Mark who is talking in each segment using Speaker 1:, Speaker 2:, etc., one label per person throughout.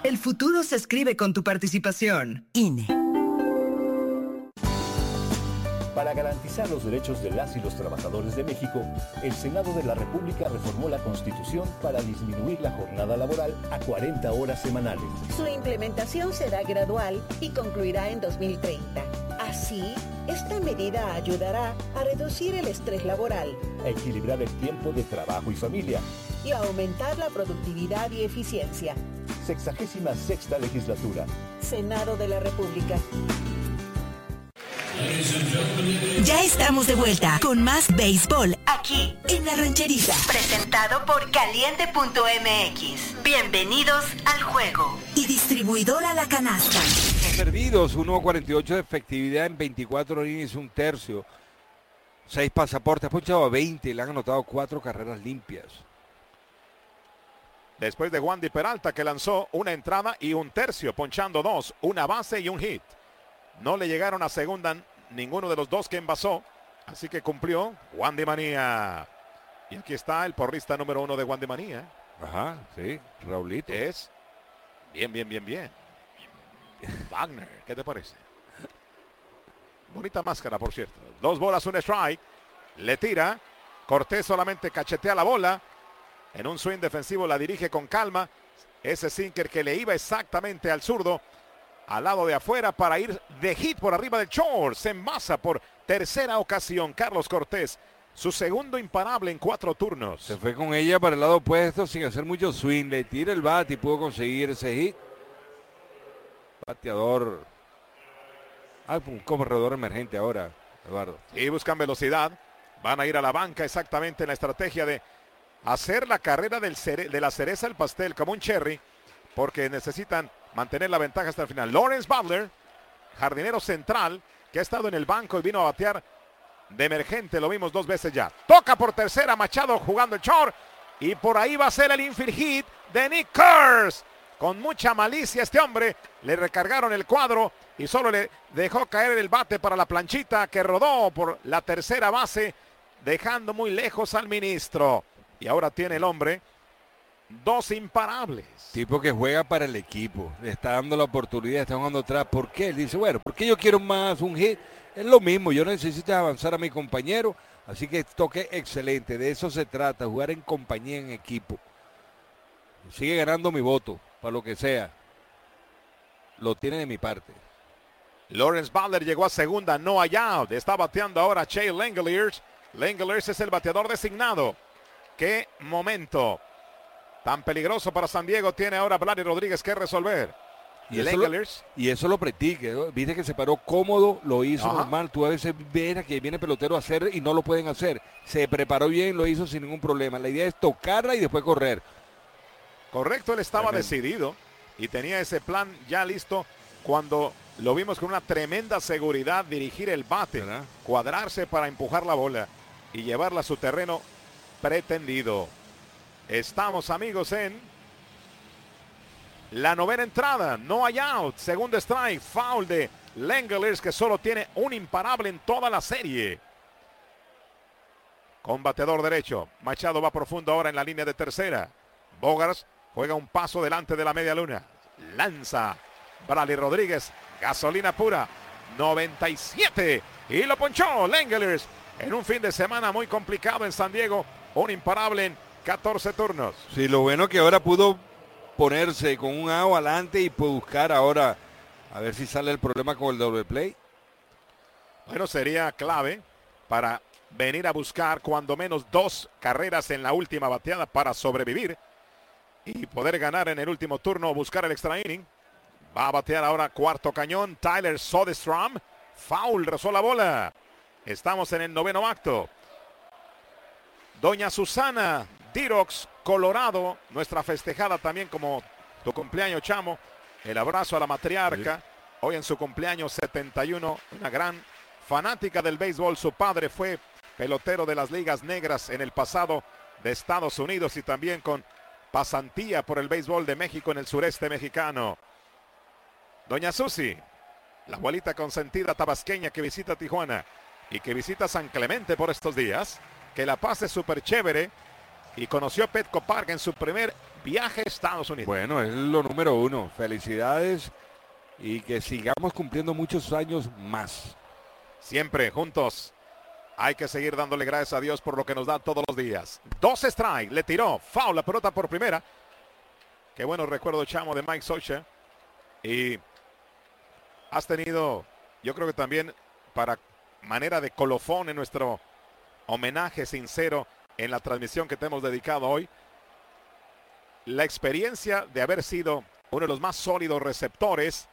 Speaker 1: El futuro se escribe con tu participación. INE.
Speaker 2: Para garantizar los derechos de las y los trabajadores de México, el Senado de la República reformó la Constitución para disminuir la jornada laboral a 40 horas semanales.
Speaker 3: Su implementación será gradual y concluirá en 2030. Así, esta medida ayudará a reducir el estrés laboral,
Speaker 2: a equilibrar el tiempo de trabajo y familia
Speaker 3: y a aumentar la productividad y eficiencia.
Speaker 2: 66ª legislatura.
Speaker 3: Senado de la República.
Speaker 1: Ya estamos de vuelta con más béisbol aquí en La Rancherita. Presentado por Caliente.mx. Bienvenidos al juego. Y distribuidora La Canasta.
Speaker 4: Servidos, 1.48 de efectividad en 24 innings, un tercio. 6 pasaportes, ha ponchado a 20 y le han anotado 4 carreras limpias.
Speaker 5: Después de Wandy Peralta, que lanzó una entrada y un tercio, ponchando 2, una base y un hit. No le llegaron a segunda ninguno de los dos que envasó, así que cumplió Wandy Manía. Y aquí está el porrista número 1 de Wandy Manía.
Speaker 4: Ajá, sí, Raulito.
Speaker 5: Es bien. Wagner, ¿qué te parece? Bonita máscara, por cierto. 2 bolas, un strike. Le tira. Cortés solamente cachetea la bola. En un swing defensivo la dirige con calma. Ese sinker que le iba exactamente al zurdo, al lado de afuera, para ir de hit por arriba del short. Se envasa por tercera ocasión Carlos Cortés. Su segundo imparable en 4 turnos.
Speaker 4: Se fue con ella para el lado opuesto sin hacer mucho swing. Le tira el bat y pudo conseguir ese hit. Bateador. Un corredor emergente ahora, Eduardo.
Speaker 5: Y buscan velocidad. Van a ir a la banca exactamente en la estrategia de hacer la carrera de la cereza del pastel como un cherry, porque necesitan mantener la ventaja hasta el final. Lawrence Butler, jardinero central, que ha estado en el banco y vino a batear de emergente. Lo vimos 2 veces ya. Toca por tercera, Machado jugando el short. Y por ahí va a ser el infield hit de Nick Kurz. Con mucha malicia este hombre. Le recargaron el cuadro y solo le dejó caer el bate para la planchita, que rodó por la tercera base, dejando muy lejos al ministro. Y ahora tiene el hombre 2 imparables.
Speaker 4: Tipo que juega para el equipo, le está dando la oportunidad, está jugando atrás. ¿Por qué? Él dice, bueno, ¿por qué yo quiero más un hit? Es lo mismo, yo necesito avanzar a mi compañero, así que toque excelente. De eso se trata, jugar en compañía, en equipo. Sigue ganando mi voto, para lo que sea. Lo tiene de mi parte.
Speaker 5: Lawrence Butler llegó a segunda, no hay out. Está bateando ahora Shea Langeliers. Langeliers es el bateador designado. ¡Qué momento tan peligroso para San Diego tiene ahora Vladi Rodríguez que resolver!
Speaker 4: Y eso lo practique, ¿no? Viste que se paró cómodo, lo hizo normal. Tú a veces ves que viene pelotero a hacer y no lo pueden hacer. Se preparó bien, lo hizo sin ningún problema. La idea es tocarla y después correr.
Speaker 5: Correcto, él estaba decidido y tenía ese plan ya listo cuando lo vimos con una tremenda seguridad dirigir el bate, ¿verdad? Cuadrarse para empujar la bola y llevarla a su terreno pretendido. Estamos, amigos, en la 9ª entrada. No hay out. Segundo strike. Foul de Langeliers, que solo tiene un imparable en toda la serie. Con bateador derecho. Machado va profundo ahora en la línea de tercera. Bogaerts juega un paso delante de la media luna. Lanza Vladi Rodríguez. Gasolina pura. 97. Y lo ponchó Langeliers en un fin de semana muy complicado en San Diego. Un imparable en 14 turnos.
Speaker 4: Sí, lo bueno que ahora pudo ponerse con un out adelante y puede buscar ahora a ver si sale el problema con el doble play.
Speaker 5: Bueno, sería clave para venir a buscar cuando menos 2 carreras en la última bateada para sobrevivir y poder ganar en el último turno o buscar el extra inning. Va a batear ahora cuarto cañón Tyler Soderstrom. Foul, rozó la bola. Estamos en el 9º acto. Doña Susana Tirox, Colorado, nuestra festejada también como tu cumpleaños, Chamo. El abrazo a la matriarca. Hoy en su cumpleaños 71, una gran fanática del béisbol. Su padre fue pelotero de las ligas negras en el pasado de Estados Unidos y también con pasantía por el béisbol de México en el sureste mexicano. Doña Susi, la abuelita consentida tabasqueña que visita Tijuana y que visita San Clemente por estos días. Que la pase súper chévere, y conoció Petco Park en su primer viaje a Estados Unidos.
Speaker 4: Bueno, es lo número 1. Felicidades y que sigamos cumpliendo muchos años más.
Speaker 5: Siempre juntos. Hay que seguir dándole gracias a Dios por lo que nos da todos los días. 2 strikes, le tiró, foul, la pelota por primera. Qué bueno recuerdo, Chamo, de Mike Socha. Y has tenido, yo creo que también para manera de colofón en nuestro homenaje sincero en la transmisión que te hemos dedicado hoy, la experiencia de haber sido uno de los más sólidos receptores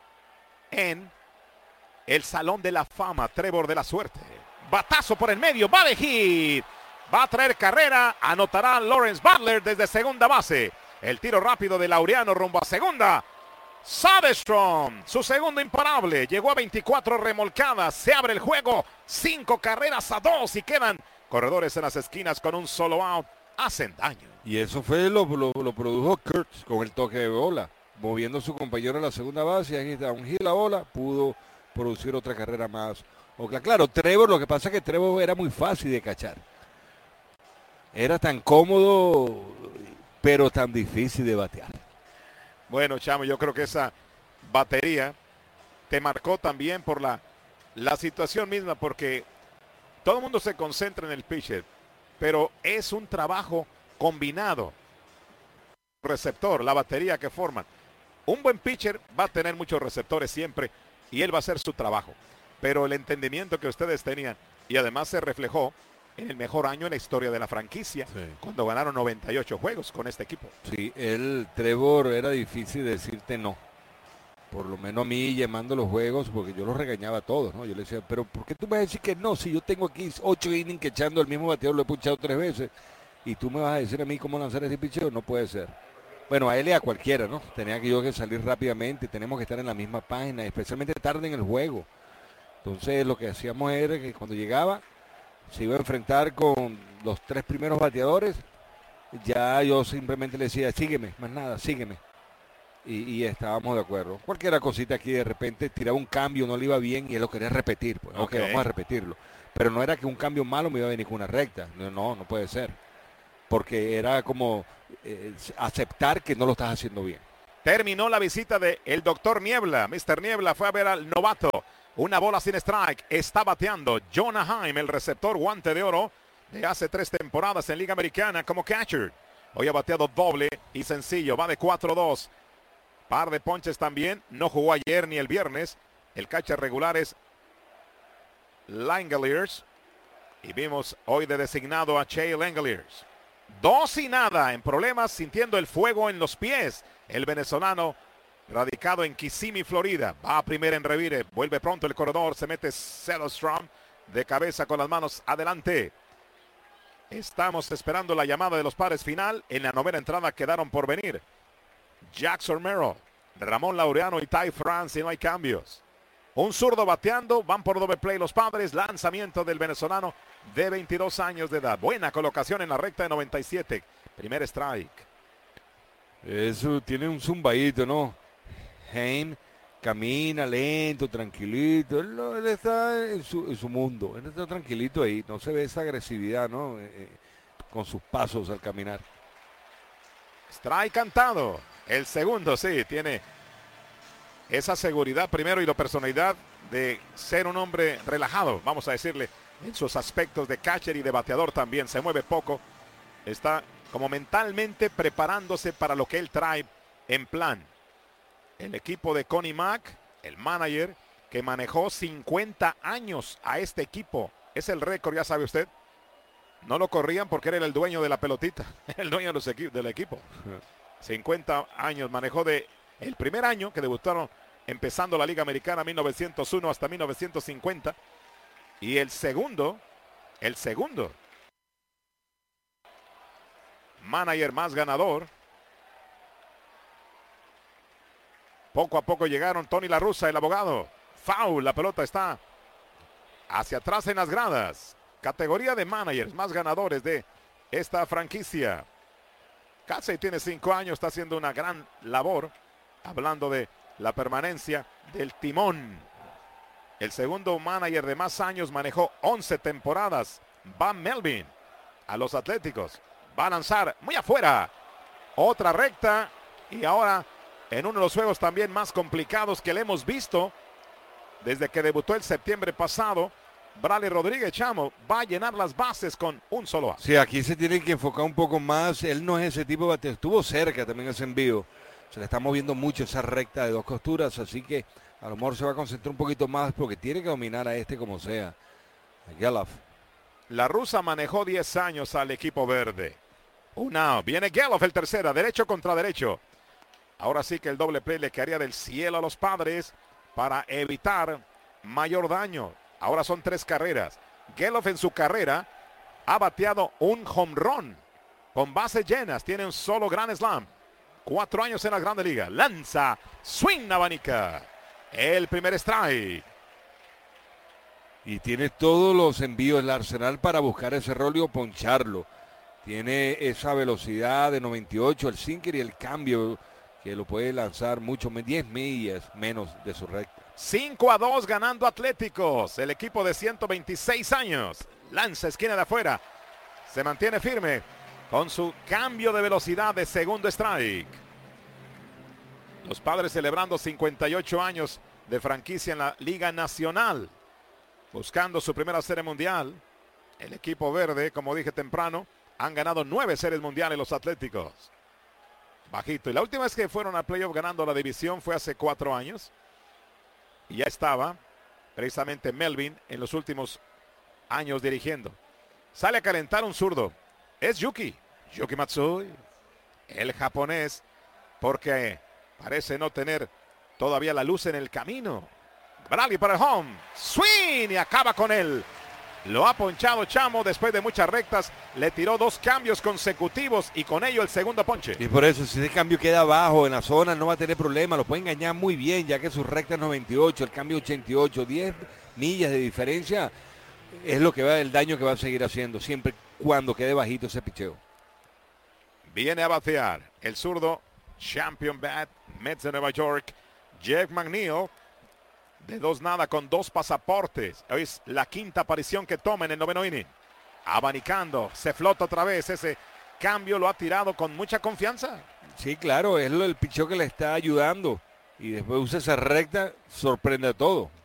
Speaker 5: en el Salón de la Fama, Trevor de la Suerte. Batazo por el medio, va de hit, va a traer carrera, anotará Lawrence Butler desde segunda base. El tiro rápido de Laureano rumbo a segunda. Soderstrom, su segundo imparable, llegó a 24 remolcadas, se abre el juego, 5 carreras a 2 y quedan corredores en las esquinas con un solo out, hacen daño.
Speaker 4: Y eso fue lo produjo Kurtz con el toque de bola, moviendo a su compañero a la segunda base, y ahí está un hit la bola, pudo producir otra carrera más. Claro, Trevor, lo que pasa es que Trevor era muy fácil de cachar. Era tan cómodo, pero tan difícil de batear.
Speaker 5: Bueno, Chamo, yo creo que esa batería te marcó también por la situación misma, porque todo el mundo se concentra en el pitcher, pero es un trabajo combinado. Receptor, la batería que forman. Un buen pitcher va a tener muchos receptores siempre y él va a hacer su trabajo. Pero el entendimiento que ustedes tenían, y además se reflejó en el mejor año en la historia de la franquicia, sí, cuando ganaron 98 juegos con este equipo.
Speaker 4: Sí, Trevor era difícil decirte no. Por lo menos a mí llamando los juegos, porque yo los regañaba a todos, ¿no? Yo le decía, pero ¿por qué tú me vas a decir que no? Si yo tengo aquí 8 innings que echando el mismo bateador, lo he punchado 3 veces, y tú me vas a decir a mí cómo lanzar ese picheo, no puede ser. Bueno, a él y a cualquiera, ¿no? Tenía que yo que salir rápidamente, tenemos que estar en la misma página, especialmente tarde en el juego. Entonces lo que hacíamos era que cuando llegaba, se iba a enfrentar con los 3 primeros bateadores, ya yo simplemente le decía, sígueme, más nada, sígueme. Y estábamos de acuerdo. Cualquier cosita aquí de repente tiraba un cambio, no le iba bien y él lo quería repetir. Pues, ok, vamos a repetirlo. Pero no era que un cambio malo me iba a venir con una recta. No puede ser. Porque era como aceptar que no lo estás haciendo bien.
Speaker 5: Terminó la visita del doctor Niebla. Mr. Niebla fue a ver al novato. Una bola sin strike. Está bateando Jonah Heim, el receptor guante de oro de hace 3 temporadas en Liga Americana como catcher. Hoy ha bateado doble y sencillo. Va de 4-2. Par de ponches también. No jugó ayer ni el viernes. El catcher regular es Langeliers. Y vimos hoy de designado a Shea Langeliers. 2-0 en problemas, sintiendo el fuego en los pies. El venezolano radicado en Kissimmee, Florida. Va a primera en revire. Vuelve pronto el corredor. Se mete Soderstrom de cabeza con las manos adelante. Estamos esperando la llamada de los pares final. En la 9ª entrada quedaron por venir Jackson Merrill, Ramón Laureano y Ty France, y no hay cambios. Un zurdo bateando, van por doble play los padres. Lanzamiento del venezolano de 22 años de edad. Buena colocación en la recta de 97. Primer strike.
Speaker 4: Eso tiene un zumbadito, ¿no? Heim camina lento, tranquilito. Él está en su mundo. Él está tranquilito ahí. No se ve esa agresividad, ¿no? Con sus pasos al caminar.
Speaker 5: Strike cantado. El segundo, sí, tiene esa seguridad primero y la personalidad de ser un hombre relajado, vamos a decirle, en sus aspectos de catcher y de bateador también. Se mueve poco. Está como mentalmente preparándose para lo que él trae en plan. El equipo de Connie Mack, el manager, que manejó 50 años a este equipo. Es el récord, ya sabe usted. No lo corrían porque era el dueño de la pelotita, el dueño del equipo. 50 años manejó de el primer año que debutaron empezando la Liga Americana 1901 hasta 1950. Y el segundo manager más ganador. Poco a poco llegaron Tony La Russa, el abogado. Foul, la pelota está hacia atrás en las gradas. Categoría de managers más ganadores de esta franquicia. Casey tiene 5 años, está haciendo una gran labor. Hablando de la permanencia del timón. El segundo manager de más años manejó 11 temporadas. Van Melvin a los Atléticos. Va a lanzar muy afuera. Otra recta. Y ahora en uno de los juegos también más complicados que le hemos visto desde que debutó el septiembre pasado, Bradley Rodríguez, Chamo, va a llenar las bases con un solo out.
Speaker 4: Sí, aquí se tiene que enfocar un poco más. Él no es ese tipo de bateador. Estuvo cerca también ese envío. Se le está moviendo mucho esa recta de 2 costuras, así que a lo mejor se va a concentrar un poquito más porque tiene que dominar a este como sea. A Gelof.
Speaker 5: La rusa manejó 10 años al equipo verde. Un out. Viene Gelof, el tercera, derecho contra derecho. Ahora sí que el doble play le caería del cielo a los Padres para evitar mayor daño. Ahora son 3 carreras. Gelof en su carrera ha bateado un home run con bases llenas. Tiene un solo Grand Slam. 4 años en la Grande Liga. Lanza, swing, abanica. El primer strike.
Speaker 4: Y tiene todos los envíos en el arsenal para buscar ese rol y poncharlo. Tiene esa velocidad de 98, el sinker y el cambio que lo puede lanzar mucho, 10 millas menos de su recta.
Speaker 5: 5-2 ganando Atléticos. El equipo de 126 años. Lanza esquina de afuera. Se mantiene firme con su cambio de velocidad de segundo strike. Los Padres celebrando 58 años de franquicia en la Liga Nacional. Buscando su primera serie mundial. El equipo verde, como dije temprano, han ganado 9 series mundiales los Atléticos. Bajito. Y la última vez que fueron a playoff ganando la división fue hace 4 años. Y ya estaba precisamente Melvin en los últimos años dirigiendo. Sale a calentar un zurdo. Es Yuki Matsui, el japonés, porque parece no tener todavía la luz en el camino. Bradley para el home. Swing y acaba con él. Lo ha ponchado Chamo después de muchas rectas. Le tiró 2 cambios consecutivos y con ello el segundo ponche.
Speaker 4: Y por eso, si ese cambio queda abajo en la zona, no va a tener problema. Lo puede engañar muy bien, ya que su recta es 98, el cambio 88, 10 millas de diferencia. Es lo que va, el daño que va a seguir haciendo, siempre cuando quede bajito ese picheo.
Speaker 5: Viene a batear el zurdo champion bat, Mets de Nueva York, Jeff McNeil. De 2-0 con 2 pasaportes. Hoy es la 5ª aparición que toma en el 9º inning. Abanicando, se flota otra vez. Ese cambio lo ha tirado con mucha confianza.
Speaker 4: Sí, claro, es el picheo que le está ayudando. Y después usa esa recta, sorprende a todo.